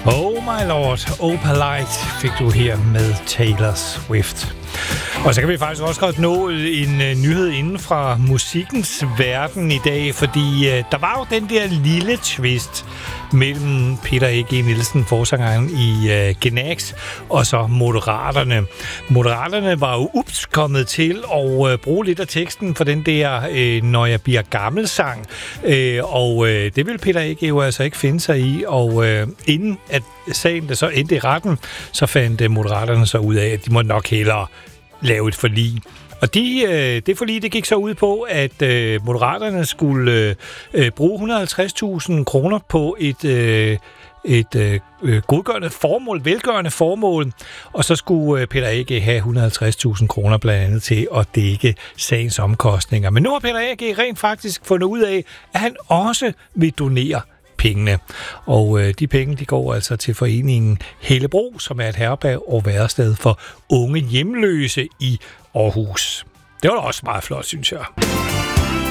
Oh my lord, Opalite fik du her med Taylor Swift. Og så kan vi faktisk også godt nå en nyhed inden fra musikkens verden i dag, fordi der var jo den der lille twist mellem Peter A.G. Nielsen, forsangeren i Gnags, og så Moderaterne. Moderaterne var jo kommet til at bruge lidt af teksten for den der Når jeg bliver gammel sang, og det ville Peter A.G. jo altså ikke finde sig i, og inden at sagen der så endte i retten, så fandt Moderaterne så ud af, at de måtte nok hellere lave et forlig. Og det forlig, det gik så ud på, at Moderaterne skulle bruge 150.000 kroner på et godgørende formål, velgørende formål, og så skulle Peter A.G. have 150.000 kroner blandt andet til at dække sagens omkostninger. Men nu har Peter A.G. rent faktisk fundet ud af, at han også vil donere pengene. Og de penge, de går altså til foreningen Hellebro, som er et herberg og værested for unge hjemløse i Aarhus. Det var da også meget flot, synes jeg.